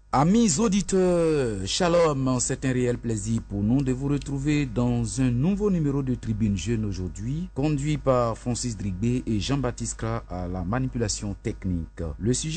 Amis auditeurs, shalom, c'est un réel plaisir pour nous de vous retrouver dans un nouveau numéro de Tribune Jeune aujourd'hui, conduit par Francis Drigbé et Jean-Baptiste Kra à la manipulation technique. Le sujet